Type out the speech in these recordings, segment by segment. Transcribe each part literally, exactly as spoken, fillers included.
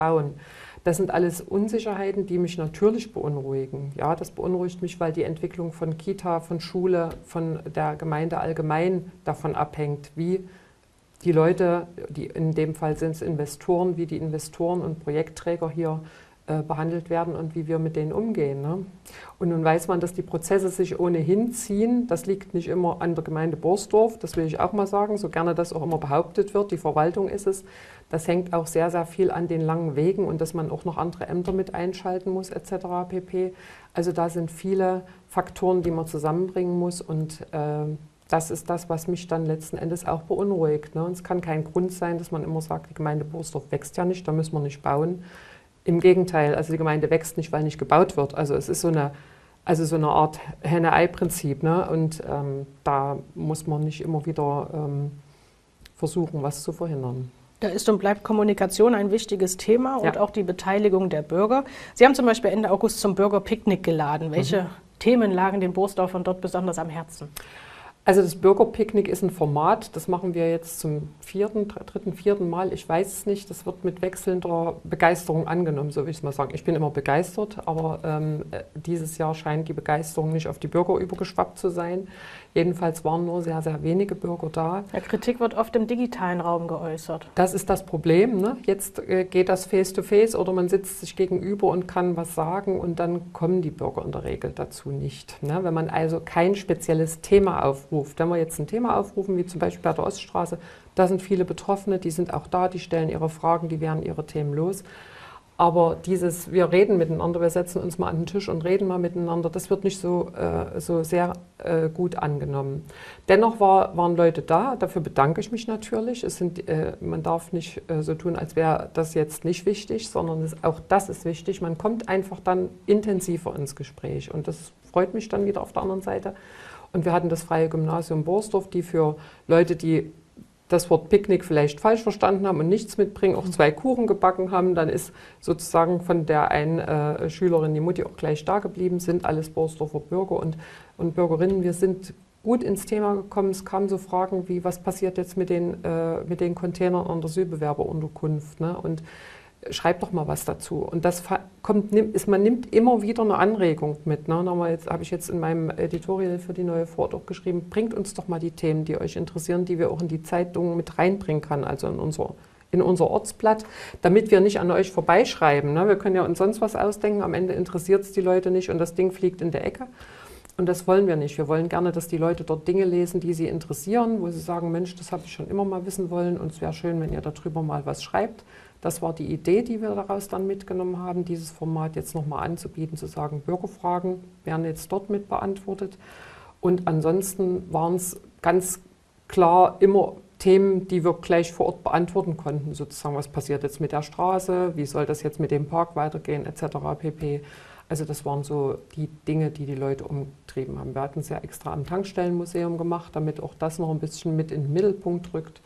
bauen. Das sind alles Unsicherheiten, die mich natürlich beunruhigen. Ja, das beunruhigt mich, weil die Entwicklung von Kita, von Schule, von der Gemeinde allgemein davon abhängt, wie die Leute, die in dem Fall sind es Investoren, wie die Investoren und Projektträger hier äh, behandelt werden und wie wir mit denen umgehen. Ne? Und nun weiß man, dass die Prozesse sich ohnehin ziehen. Das liegt nicht immer an der Gemeinde Borsdorf, das will ich auch mal sagen, so gerne das auch immer behauptet wird. Die Verwaltung ist es. Das hängt auch sehr, sehr viel an den langen Wegen und dass man auch noch andere Ämter mit einschalten muss et cetera pp. Also da sind viele Faktoren, die man zusammenbringen muss und äh, das ist das, was mich dann letzten Endes auch beunruhigt. Ne? Und es kann kein Grund sein, dass man immer sagt, die Gemeinde Borsdorf wächst ja nicht, da müssen wir nicht bauen. Im Gegenteil, also die Gemeinde wächst nicht, weil nicht gebaut wird. Also es ist so eine, also so eine Art Henne-Ei-Prinzip. Ne? Und ähm, da muss man nicht immer wieder ähm, versuchen, was zu verhindern. Da ist und bleibt Kommunikation ein wichtiges Thema und Ja. auch die Beteiligung der Bürger. Sie haben zum Beispiel Ende August zum Bürgerpicknick geladen. Welche mhm. Themen lagen den Borsdorfern dort besonders am Herzen? Also das Bürgerpicknick ist ein Format, das machen wir jetzt zum vierten, dritten, vierten Mal. Ich weiß es nicht, das wird mit wechselnder Begeisterung angenommen, so will ich es mal sagen. Ich bin immer begeistert, aber ähm, dieses Jahr scheint die Begeisterung nicht auf die Bürger übergeschwappt zu sein. Jedenfalls waren nur sehr, sehr wenige Bürger da. Ja, Kritik wird oft im digitalen Raum geäußert. Das ist das Problem. Ne? Jetzt äh, geht das face-to-face oder man sitzt sich gegenüber und kann was sagen und dann kommen die Bürger in der Regel dazu nicht. Ne? Wenn man also kein spezielles Thema aufruft, wenn wir jetzt ein Thema aufrufen, wie zum Beispiel bei der Oststraße, da sind viele Betroffene, die sind auch da, die stellen ihre Fragen, die werden ihre Themen los. Aber dieses, wir reden miteinander, wir setzen uns mal an den Tisch und reden mal miteinander, das wird nicht so, äh, so sehr äh, gut angenommen. Dennoch war, waren Leute da, dafür bedanke ich mich natürlich. Es sind, äh, man darf nicht äh, so tun, als wäre das jetzt nicht wichtig, sondern es, auch das ist wichtig. Man kommt einfach dann intensiver ins Gespräch und das freut mich dann wieder auf der anderen Seite. Und wir hatten das Freie Gymnasium Borsdorf, die für Leute, die das Wort Picknick vielleicht falsch verstanden haben und nichts mitbringen, auch zwei Kuchen gebacken haben, dann ist sozusagen von der einen äh, Schülerin die Mutti auch gleich da geblieben, sind alles Borsdorfer Bürger und, und Bürgerinnen. Wir sind gut ins Thema gekommen. Es kamen so Fragen wie, was passiert jetzt mit den, äh, mit den Containern an der Asylbewerberunterkunft, ne? Und schreibt doch mal was dazu. Und das kommt, ist, man nimmt immer wieder eine Anregung mit. Ne? Da habe ich jetzt in meinem Editorial für die neue Fort auch geschrieben, bringt uns doch mal die Themen, die euch interessieren, die wir auch in die Zeitung mit reinbringen können, also in unser, in unser Ortsblatt, damit wir nicht an euch vorbeischreiben. Ne? Wir können ja uns sonst was ausdenken, am Ende interessiert es die Leute nicht und das Ding fliegt in der Ecke. Und das wollen wir nicht. Wir wollen gerne, dass die Leute dort Dinge lesen, die sie interessieren, wo sie sagen, Mensch, das habe ich schon immer mal wissen wollen und es wäre schön, wenn ihr darüber mal was schreibt. Das war die Idee, die wir daraus dann mitgenommen haben, dieses Format jetzt nochmal anzubieten, zu sagen, Bürgerfragen werden jetzt dort mit beantwortet. Und ansonsten waren es ganz klar immer Themen, die wir gleich vor Ort beantworten konnten, sozusagen, was passiert jetzt mit der Straße, wie soll das jetzt mit dem Park weitergehen, et cetera pp. Also das waren so die Dinge, die die Leute umgetrieben haben. Wir hatten es ja extra am Tankstellenmuseum gemacht, damit auch das noch ein bisschen mit in den Mittelpunkt rückt.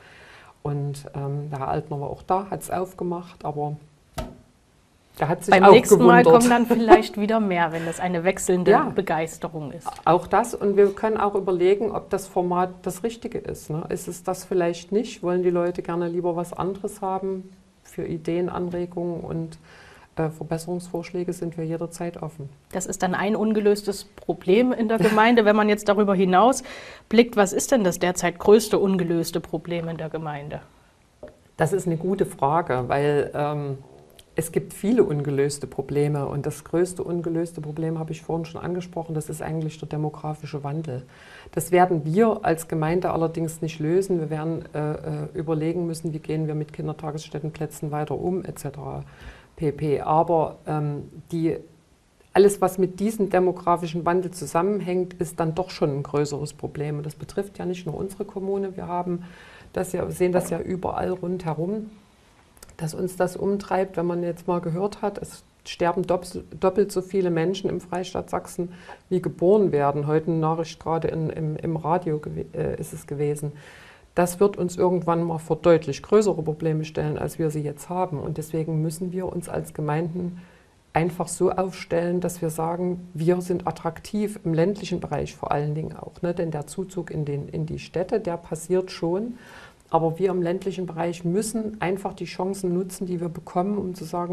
Und ähm, der Herr Altner war auch da, hat es aufgemacht, aber der hat sich Beim auch nächsten gewundert. Mal kommen dann vielleicht wieder mehr, wenn das eine wechselnde ja, Begeisterung ist. Auch das, und wir können auch überlegen, ob das Format das Richtige ist. Ne? Ist es das vielleicht nicht? Wollen die Leute gerne lieber was anderes haben? Für Ideen, Anregungen und äh, Verbesserungsvorschläge sind wir jederzeit offen. Das ist dann ein ungelöstes Problem in der Gemeinde. Wenn man jetzt darüber hinaus blickt, was ist denn das derzeit größte ungelöste Problem in der Gemeinde? Das ist eine gute Frage, weil ähm, es gibt viele ungelöste Probleme. Und das größte ungelöste Problem habe ich vorhin schon angesprochen, das ist eigentlich der demografische Wandel. Das werden wir als Gemeinde allerdings nicht lösen. Wir werden äh, überlegen müssen, wie gehen wir mit Kindertagesstättenplätzen weiter um, et cetera pp. Aber ähm, die, alles, was mit diesem demografischen Wandel zusammenhängt, ist dann doch schon ein größeres Problem. Und das betrifft ja nicht nur unsere Kommune. Wir haben das ja, sehen das ja überall rundherum, dass uns das umtreibt, wenn man jetzt mal gehört hat, es sterben doppelt so viele Menschen im Freistaat Sachsen, wie geboren werden. Heute eine Nachricht gerade in, im, im Radio äh, ist es gewesen. Das wird uns irgendwann mal vor deutlich größere Probleme stellen, als wir sie jetzt haben. Und deswegen müssen wir uns als Gemeinden einfach so aufstellen, dass wir sagen, wir sind attraktiv im ländlichen Bereich vor allen Dingen auch. Ne? Denn der Zuzug in, den, in die Städte, der passiert schon. Aber wir im ländlichen Bereich müssen einfach die Chancen nutzen, die wir bekommen, um zu sagen,